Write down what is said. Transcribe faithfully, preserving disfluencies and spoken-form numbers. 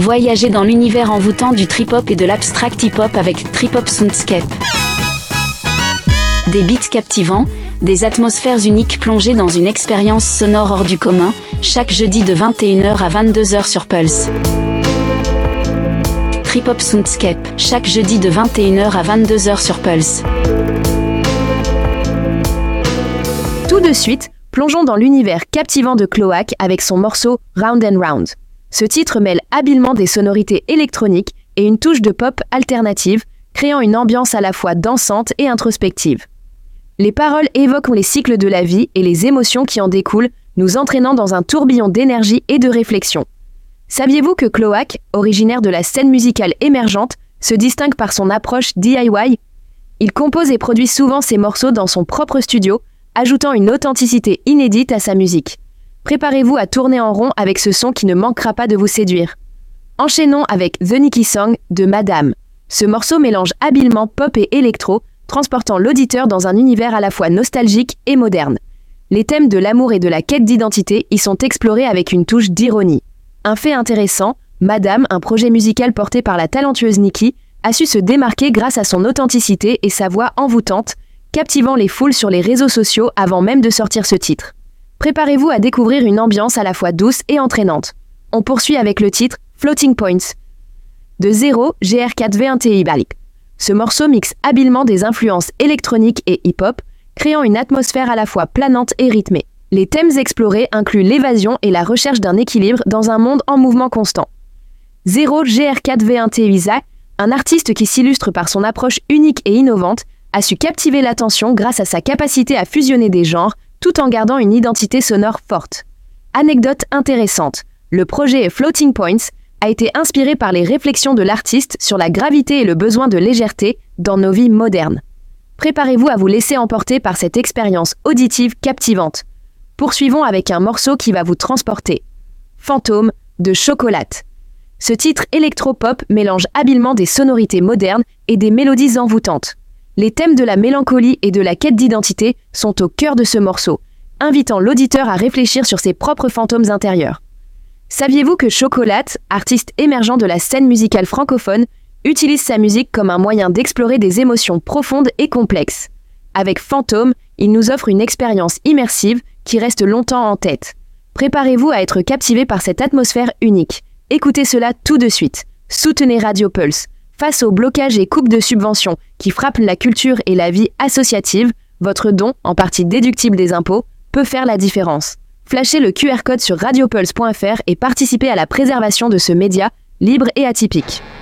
Voyagez dans l'univers envoûtant du trip-hop et de l'abstract hip-hop avec Trip-Hop Soundscape. Des beats captivants, des atmosphères uniques plongées dans une expérience sonore hors du commun, chaque jeudi de vingt et une heures à vingt-deux heures sur Pulse. Trip-Hop Soundscape, chaque jeudi de vingt et une heures à vingt-deux heures sur Pulse. Tout de suite, plongeons dans l'univers captivant de Cloak avec son morceau Round and Round. Ce titre mêle habilement des sonorités électroniques et une touche de pop alternative, créant une ambiance à la fois dansante et introspective. Les paroles évoquent les cycles de la vie et les émotions qui en découlent, nous entraînant dans un tourbillon d'énergie et de réflexion. Saviez-vous que Cloak, originaire de la scène musicale émergente, se distingue par son approche D I Y ? Il compose et produit souvent ses morceaux dans son propre studio, ajoutant une authenticité inédite à sa musique. Préparez-vous à tourner en rond avec ce son qui ne manquera pas de vous séduire. Enchaînons avec The Nikki Song de Madame. Ce morceau mélange habilement pop et électro, transportant l'auditeur dans un univers à la fois nostalgique et moderne. Les thèmes de l'amour et de la quête d'identité y sont explorés avec une touche d'ironie. Un fait intéressant, Madame, un projet musical porté par la talentueuse Nikki, a su se démarquer grâce à son authenticité et sa voix envoûtante, captivant les foules sur les réseaux sociaux avant même de sortir ce titre. Préparez-vous à découvrir une ambiance à la fois douce et entraînante. On poursuit avec le titre Floating Points de Zero G R quatre V un T I Balik. Ce morceau mixe habilement des influences électroniques et hip-hop, créant une atmosphère à la fois planante et rythmée. Les thèmes explorés incluent l'évasion et la recherche d'un équilibre dans un monde en mouvement constant. Zero G R quatre V un T I Balik, un artiste qui s'illustre par son approche unique et innovante, a su captiver l'attention grâce à sa capacité à fusionner des genres, tout en gardant une identité sonore forte. Anecdote intéressante, le projet Floating Points a été inspiré par les réflexions de l'artiste sur la gravité et le besoin de légèreté dans nos vies modernes. Préparez-vous à vous laisser emporter par cette expérience auditive captivante. Poursuivons avec un morceau qui va vous transporter. Fantôme de Chocolate. Ce titre électro-pop mélange habilement des sonorités modernes et des mélodies envoûtantes. Les thèmes de la mélancolie et de la quête d'identité sont au cœur de ce morceau, invitant l'auditeur à réfléchir sur ses propres fantômes intérieurs. Saviez-vous que Chocolate, artiste émergent de la scène musicale francophone, utilise sa musique comme un moyen d'explorer des émotions profondes et complexes. Avec Fantôme, il nous offre une expérience immersive qui reste longtemps en tête. Préparez-vous à être captivé par cette atmosphère unique. Écoutez cela tout de suite. Soutenez Radio Pulse. Face aux blocages et coupes de subventions qui frappent la culture et la vie associative, votre don, en partie déductible des impôts, peut faire la différence. Flashez le Q R code sur radiopulse point f r et participez à la préservation de ce média libre et atypique.